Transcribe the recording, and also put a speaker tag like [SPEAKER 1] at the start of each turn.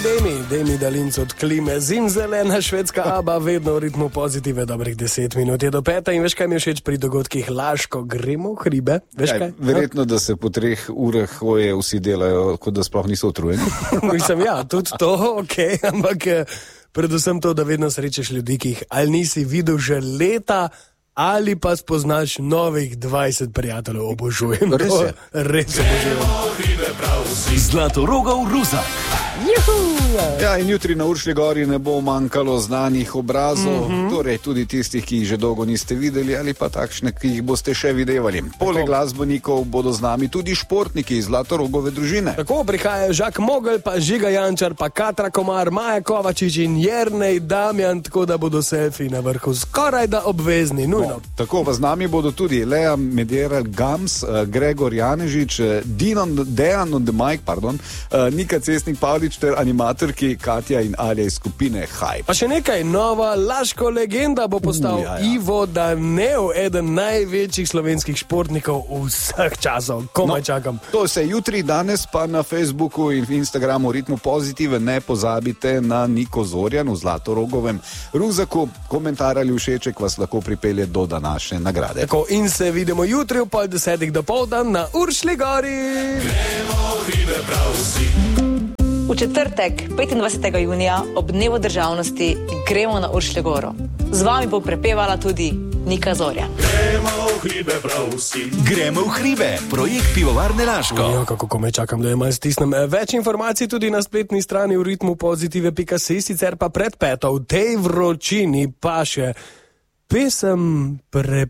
[SPEAKER 1] Demi Dalinc od klime, zimzelena švedska ABBA, vedno v ritmu pozitive, dobrih 10 minut je do 5. In veš, kaj mi je všeč pri dogodkih Laško, gremo v hribe? Veš kaj?
[SPEAKER 2] Verjetno, da se po 3 urah hoje vsi delajo, kot da sploh niso utrujeni.
[SPEAKER 1] Mislim, ja, tudi to, okej, ampak predvsem to, da vedno srečaš ljudi, ki jih ali nisi videl že leta, ali pa spoznaš novih 20 prijateljev. Obožujem. Res obožujem.
[SPEAKER 3] Zlatorogov Ruzak.
[SPEAKER 2] Ja, in jutri na Uršlji gori ne bo manjkalo znanih obrazov, torej tudi tistih, ki jih že dolgo niste videli, ali pa takšne, ki jih boste še videvali. Poleg glasbenikov bodo z nami tudi športniki iz Zlatorogove družine.
[SPEAKER 1] Tako prihajajo Žak Mogel, pa Žiga Jančar, pa Katra Komar, Maja Kovačič in Jernej Damjan, tako da bodo selfiji na vrhu skoraj da obvezni, nujno.
[SPEAKER 2] No, tako pa z nami bodo tudi Lea Medera Gams, Gregor Janežič, Dejan on the mic, Nika Cestnik Pavlič ter animatorki Katja in Alja iz skupine Hype.
[SPEAKER 1] Pa še nekaj, nova laško legenda bo postal Ivo Danev, eden največjih slovenskih športnikov vseh časov. Komaj čakam.
[SPEAKER 2] To se jutri, danes pa na Facebooku in Instagramu Ritmu Pozitive ne pozabite na Niko Zorjan v Zlatorogovem Ruzaku. Komentar ali všeček vas lahko pripelje do današnje nagrade.
[SPEAKER 1] Tako, in se vidimo jutri ob 9:30 dopoldan na Uršlji gori.
[SPEAKER 4] V četrtek, 25. junija, ob dnevu državnosti, gremo na Uršljo goro. Z vami bo prepevala tudi Nika Zorjan.
[SPEAKER 3] Gremo v hribe, projekt Pivovarne Laško.
[SPEAKER 1] Ja, kako komaj čakam, da je malo stisnem. Več informacij tudi na spletni strani v ritmu pozitive.si, sicer pa pred 5. v tej vročini pa še pesem